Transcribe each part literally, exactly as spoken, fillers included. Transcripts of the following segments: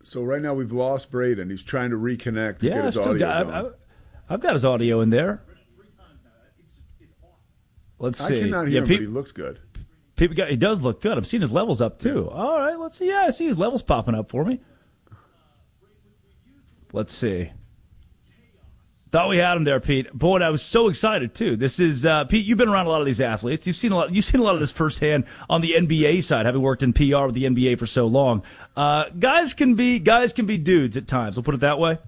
So right now we've lost Braden. He's trying to reconnect to yeah, get his I've still audio got, going. I've, I've got his audio in there. Let's see. I cannot hear yeah, him, pe- but he looks good. People got, he does look good. I've seen his levels up, too. Yeah. All right, let's see. Yeah, I see his levels popping up for me. Let's see. Thought we had him there, Pete. Boy, I was so excited, too. This is, uh, Pete, you've been around a lot of these athletes. You've seen a lot, you've seen a lot of this firsthand on the N B A side, having worked in P R with the N B A for so long. Uh, guys can be, guys can be dudes at times. We'll put it that way.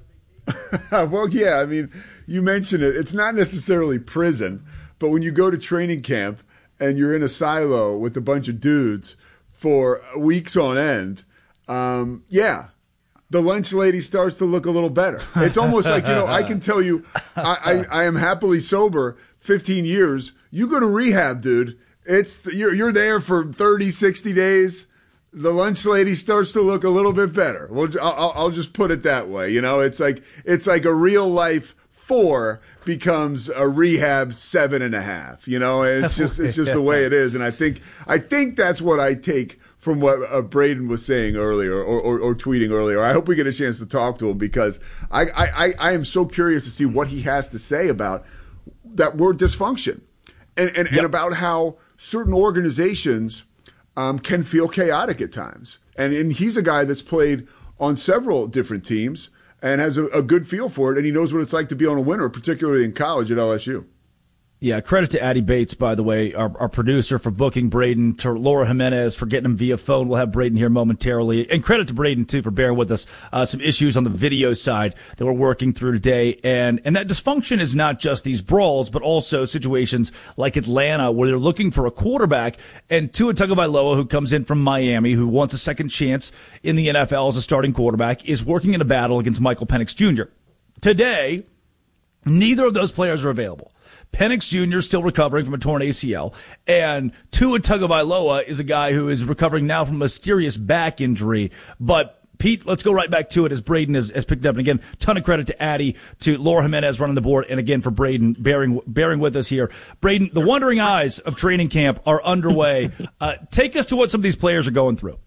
Well, yeah, I mean, you mentioned it. It's not necessarily prison, but when you go to training camp and you're in a silo with a bunch of dudes for weeks on end, um, yeah, the lunch lady starts to look a little better. It's almost like, you know, I can tell you I, I, I am happily sober fifteen years. You go to rehab, dude. It's you're, you're there for thirty, sixty days. The lunch lady starts to look a little bit better. Well, I'll, I'll just put it that way. You know, it's like it's like a real life four becomes a rehab seven and a half. You know, and it's just it's just the way it is. And I think I think that's what I take from what uh, Braden was saying earlier or, or, or tweeting earlier. I hope we get a chance to talk to him because I, I, I am so curious to see what he has to say about that word dysfunction and, and, yep. and about how certain organizations um, can feel chaotic at times. And, and he's a guy that's played on several different teams and has a, a good feel for it, and he knows what it's like to be on a winner, particularly in college at L S U. Yeah, credit to Addie Bates, by the way, our, our producer, for booking Braden, to Laura Jimenez for getting him via phone. We'll have Braden here momentarily. And credit to Braden, too, for bearing with us. Uh, some issues on the video side that we're working through today. And, and that dysfunction is not just these brawls, but also situations like Atlanta where they're looking for a quarterback. And Tua Tagovailoa, who comes in from Miami, who wants a second chance in the N F L as a starting quarterback, is working in a battle against Michael Penix Junior Today, neither of those players are available. Penix Junior is still recovering from a torn A C L, and Tua Tagovailoa is a guy who is recovering now from a mysterious back injury. But, Pete, let's go right back to it as Braden has, has picked up. And again, ton of credit to Addie, to Laura Jimenez running the board, and again for Braden bearing, bearing with us here. Braden, the wandering eyes of training camp are underway. uh, take us to what some of these players are going through.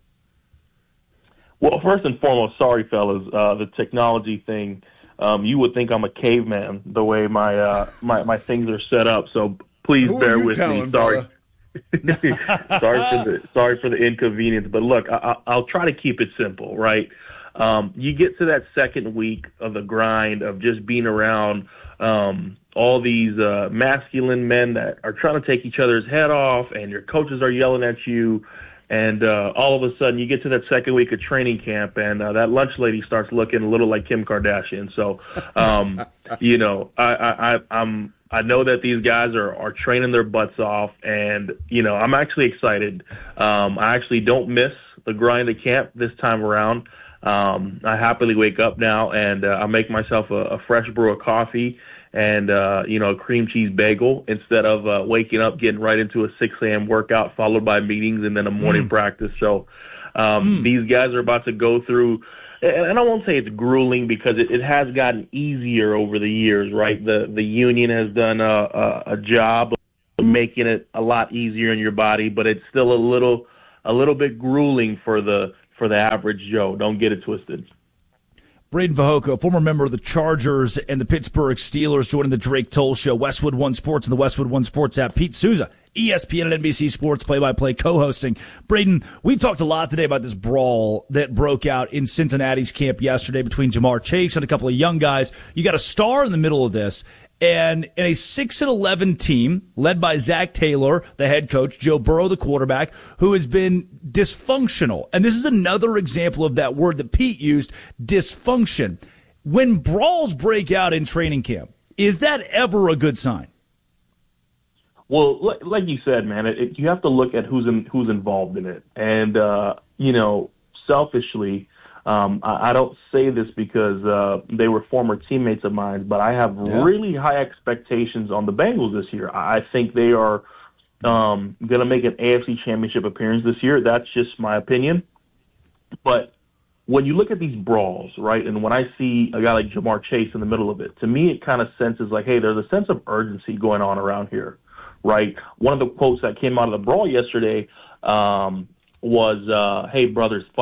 Well, first and foremost, sorry, fellas, uh, the technology thing. Um, you would think I'm a caveman the way my uh, my my things are set up. So please Who bear are you with telling, me. Sorry, sorry for the sorry for the inconvenience. But look, I, I'll try to keep it simple, right? Um, you get to that second week of the grind of just being around um, all these uh, masculine men that are trying to take each other's head off, and your coaches are yelling at you. And uh, all of a sudden, you get to that second week of training camp, and uh, that lunch lady starts looking a little like Kim Kardashian. So, um, you know, I, I, I, I'm I know that these guys are, are training their butts off, and you know, I'm actually excited. Um, I actually don't miss the grind of camp this time around. Um, I happily wake up now, and uh, I make myself a, a fresh brew of coffee and, uh, you know, a cream cheese bagel instead of uh, waking up, getting right into a six a.m. workout followed by meetings and then a morning mm. practice. So um, mm. these guys are about to go through, and I won't say it's grueling because it, it has gotten easier over the years, right? The the union has done a, a, a job of making it a lot easier in your body, but it's still a little a little bit grueling for the for the average Joe. Don't get it twisted. Braden Fehoko, former member of the Chargers and the Pittsburgh Steelers, joining the Drake Toll Show, Westwood One Sports and the Westwood One Sports app. Pete Souza, E S P N and N B C Sports play-by-play co-hosting. Braden, we've talked a lot today about this brawl that broke out in Cincinnati's camp yesterday between Jamar Chase and a couple of young guys. You got a star in the middle of this. And in a six and eleven team led by Zach Taylor, the head coach, Joe Burrow, the quarterback, who has been dysfunctional. And this is another example of that word that Pete used, dysfunction. When brawls break out in training camp, is that ever a good sign? Well, like, like you said, man, it, it, you have to look at who's in, who's involved in it. And, uh, you know, selfishly, Um, I, I don't say this because uh, they were former teammates of mine, but I have yeah. really high expectations on the Bengals this year. I think they are um, going to make an A F C Championship appearance this year. That's just my opinion. But when you look at these brawls, right, and when I see a guy like Jamar Chase in the middle of it, to me it kind of senses like, hey, there's a sense of urgency going on around here, right? One of the quotes that came out of the brawl yesterday um, was, uh, hey, brothers, fight.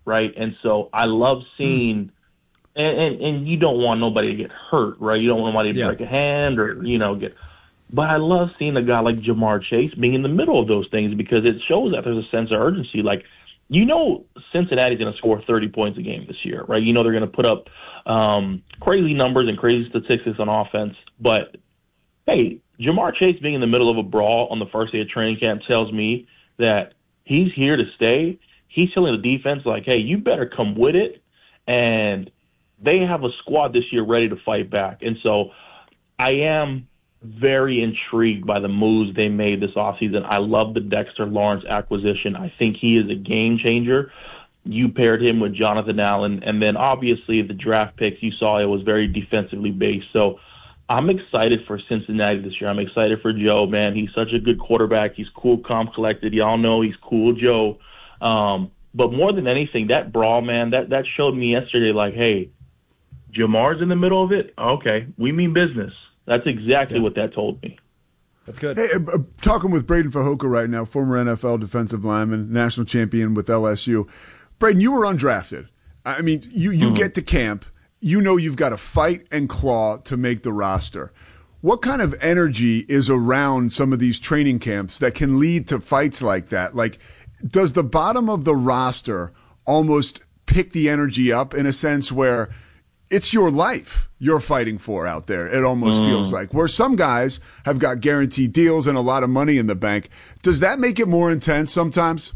right? And so I love seeing, mm. and, and, and you don't want nobody to get hurt, right? You don't want nobody to yeah. break a hand or, you know, get, but I love seeing a guy like Ja'Marr Chase being in the middle of those things because it shows that there's a sense of urgency. Like, you know, Cincinnati's going to score thirty points a game this year, right? You know, they're going to put up um, crazy numbers and crazy statistics on offense, but hey, Ja'Marr Chase being in the middle of a brawl on the first day of training camp tells me that he's here to stay. He's telling the defense, like, hey, you better come with it. And they have a squad this year ready to fight back. And so I am very intrigued by the moves they made this offseason. I love the Dexter Lawrence acquisition. I think he is a game changer. You paired him with Jonathan Allen. And then obviously the draft picks you saw, it was very defensively based. So I'm excited for Cincinnati this year. I'm excited for Joe, man. He's such a good quarterback. He's cool, calm, collected. Y'all know he's cool, Joe. Um, but more than anything, that brawl, man, that, that showed me yesterday, like, hey, Jamar's in the middle of it? Okay, we mean business. That's exactly yeah. what that told me. That's good. Hey, uh, talking with Braden Fajoka right now, former N F L defensive lineman, national champion with L S U. Braden, you were undrafted. I mean, you, you mm-hmm. get to camp. You know you've got to fight and claw to make the roster. What kind of energy is around some of these training camps that can lead to fights like that? Like, does the bottom of the roster almost pick the energy up in a sense where it's your life you're fighting for out there, it almost mm. feels like, where some guys have got guaranteed deals and a lot of money in the bank. Does that make it more intense sometimes?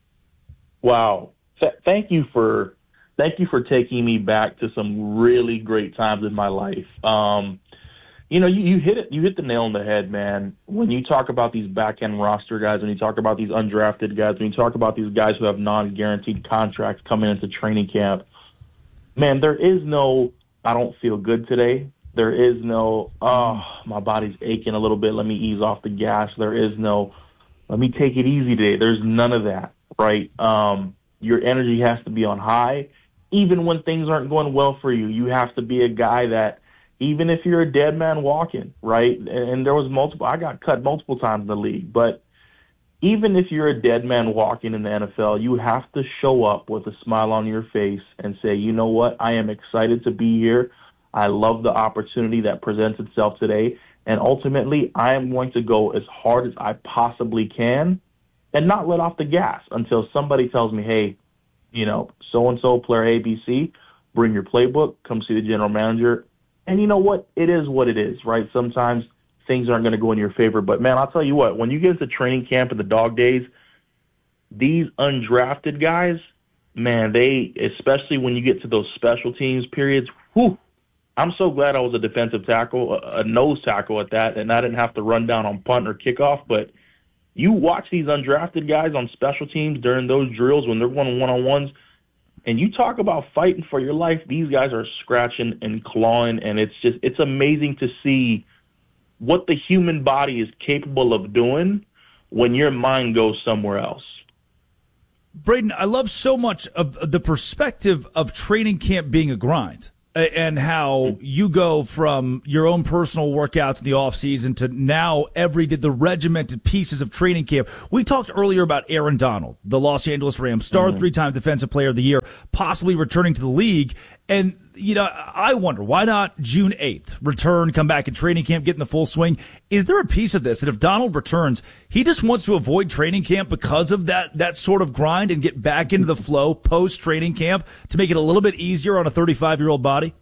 Wow. Th- thank you for thank you for taking me back to some really great times in my life. Um, you know, you, you hit it. You hit the nail on the head, man. When you talk about these back-end roster guys, when you talk about these undrafted guys, when you talk about these guys who have non-guaranteed contracts coming into training camp, man, there is no, I don't feel good today. There is no, oh, my body's aching a little bit. Let me ease off the gas. There is no, let me take it easy today. There's none of that, right? Um, your energy has to be on high. Even when things aren't going well for you, you have to be a guy that, even if you're a dead man walking, right? And, and there was multiple, I got cut multiple times in the league, but even if you're a dead man walking in the N F L, you have to show up with a smile on your face and say, you know what, I am excited to be here. I love the opportunity that presents itself today. And ultimately, I am going to go as hard as I possibly can and not let off the gas until somebody tells me, hey, you know, so-and-so player A B C, bring your playbook, come see the general manager. And you know what? It is what it is, right? Sometimes things aren't going to go in your favor. But, man, I'll tell you what, when you get into training camp and the dog days, these undrafted guys, man, they, especially when you get to those special teams periods, whew, I'm so glad I was a defensive tackle, a, a nose tackle at that, and I didn't have to run down on punt or kickoff. But you watch these undrafted guys on special teams during those drills when they're going one-on-ones, and you talk about fighting for your life, these guys are scratching and clawing, and it's just, it's amazing to see what the human body is capable of doing when your mind goes somewhere else. Braden, I love so much of the perspective of training camp being a grind and how you go from your own personal workouts in the off season to now every day, the regimented pieces of training camp. We talked earlier about Aaron Donald, the Los Angeles Rams, star mm-hmm. three-time defensive player of the year, possibly returning to the league. And, you know, I wonder, why not June eighth, return, come back in training camp, get in the full swing? Is there a piece of this that if Donald returns, he just wants to avoid training camp because of that, that sort of grind and get back into the flow post-training camp to make it a little bit easier on a thirty-five-year-old body?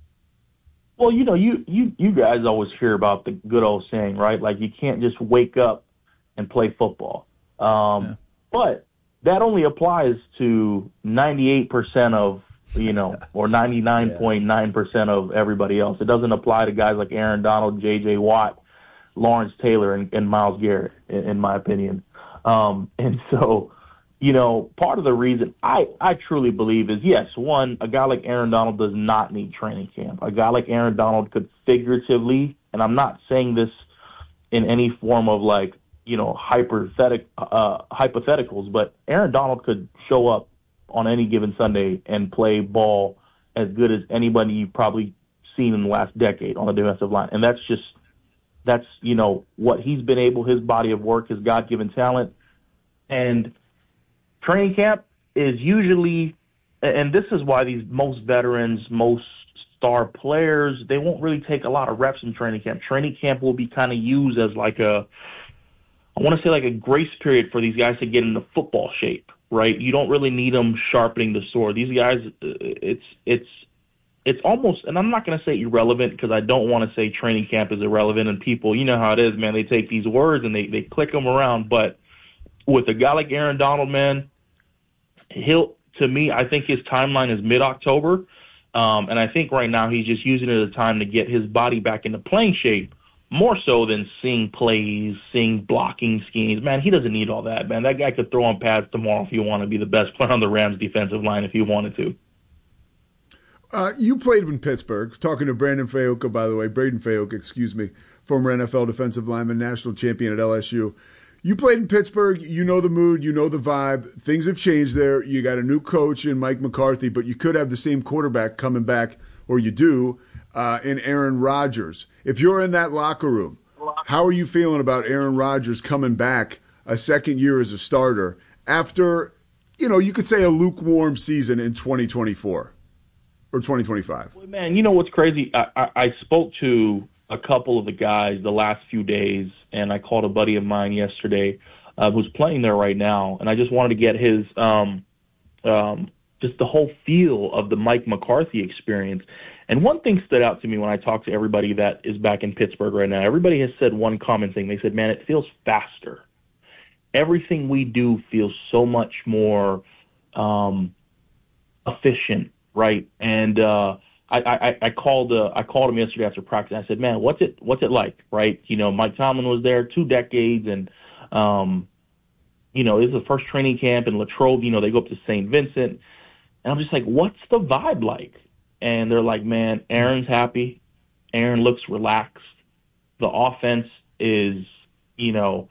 Well, you know, you, you, you guys always hear about the good old saying, right? Like, you can't just wake up and play football. Um, yeah. But that only applies to ninety-eight percent of, you know, or ninety-nine point nine percent of everybody else. It doesn't apply to guys like Aaron Donald, J J. Watt, Lawrence Taylor, and, and Myles Garrett, in, in my opinion. Um, and so, you know, part of the reason I, I truly believe is, yes, one, a guy like Aaron Donald does not need training camp. A guy like Aaron Donald could figuratively, and I'm not saying this in any form of like, you know, hypothetic, uh, hypotheticals, but Aaron Donald could show up on any given Sunday and play ball as good as anybody you've probably seen in the last decade on the defensive line. And that's just, that's, you know, what he's been able, his body of work, his God-given talent. And training camp is usually and this is why these most veterans, most star players, they won't really take a lot of reps in training camp. Training camp will be kind of used as like a, I want to say like a grace period for these guys to get into football shape, right? You don't really need them sharpening the sword. These guys, it's it's it's almost, and I'm not going to say irrelevant because I don't want to say training camp is irrelevant, and people, you know how it is, man. They take these words and they, they click them around. But with a guy like Aaron Donald, man, he'll, to me, I think his timeline is mid-October. Um, and I think right now he's just using it as a time to get his body back into playing shape, more so than seeing plays, seeing blocking schemes. Man, he doesn't need all that, man. That guy could throw on pads tomorrow if you want to be the best player on the Rams defensive line if he wanted to. Uh, you played in Pittsburgh. Talking to Brandon Fayoka, by the way, Braden Fayoka, excuse me, former N F L defensive lineman, national champion at L S U. You played in Pittsburgh. You know the mood. You know the vibe. Things have changed there. You got a new coach in Mike McCarthy, but you could have the same quarterback coming back, or you do, uh, in Aaron Rodgers. If you're in that locker room, how are you feeling about Aaron Rodgers coming back a second year as a starter after, you know, you could say a lukewarm season in twenty twenty-four? Or twenty twenty-five? Well, man, you know what's crazy? I, I, I spoke to a couple of the guys the last few days, and I called a buddy of mine yesterday uh, who's playing there right now, and I just wanted to get his um, um, just the whole feel of the Mike McCarthy experience. And one thing stood out to me when I talked to everybody that is back in Pittsburgh right now. Everybody has said one common thing. They said, man, it feels faster. Everything we do feels so much more um, efficient. Right, and uh, I, I, I called uh, I called him yesterday after practice. I said, "Man, what's it what's it like?" Right, you know, Mike Tomlin was there two decades, and um, you know, this is the first training camp in Latrobe. You know, they go up to Saint Vincent, and I'm just like, "What's the vibe like?" And they're like, "Man, Aaron's happy. Aaron looks relaxed. The offense is, you know,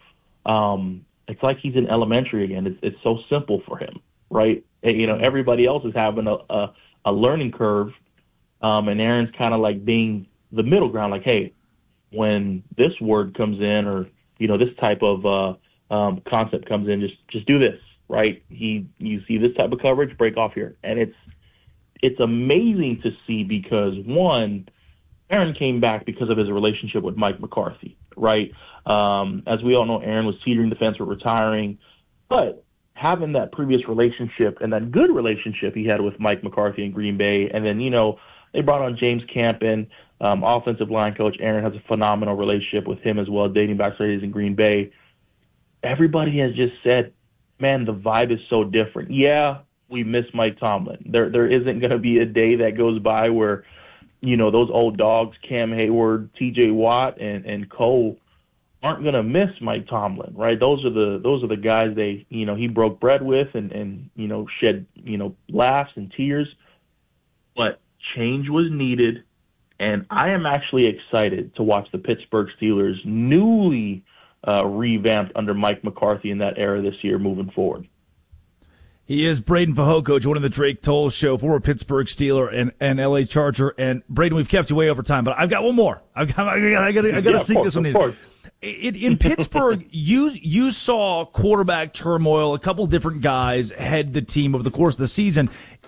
um, it's like he's in elementary again. It's it's so simple for him, right? You know, everybody else is having a, a a learning curve, um, and Aaron's kind of like being the middle ground, like, hey, when this word comes in or, you know, this type of uh, um, concept comes in, just just do this, right? He, you see this type of coverage, break off here. And it's it's amazing to see because, one, Aaron came back because of his relationship with Mike McCarthy, right? Um, as we all know, Aaron was teetering the fence with retiring, but having that previous relationship and that good relationship he had with Mike McCarthy in Green Bay, and then, you know, they brought on James Campen, um, offensive line coach. Aaron has a phenomenal relationship with him as well, dating back to days in Green Bay. Everybody has just said, man, the vibe is so different. Yeah, we miss Mike Tomlin. There, there isn't going to be a day that goes by where, you know, those old dogs, Cam Hayward, T J Watt, and, and Cole, aren't going to miss Mike Tomlin, right? Those are the those are the guys they, you know, he broke bread with and, and you know, shed, you know, laughs and tears. But change was needed, and I am actually excited to watch the Pittsburgh Steelers newly uh, revamped under Mike McCarthy in that era this year moving forward. He is Braden Fayoka, joining the Drake Toll Show, former Pittsburgh Steeler and, and L A Charger. And Braden, we've kept you way over time, but I've got one more. I've got, I got, I got, I got to yeah, sneak course, this one in. Course. In, in Pittsburgh, you you saw quarterback turmoil. A couple different guys head the team over the course of the season.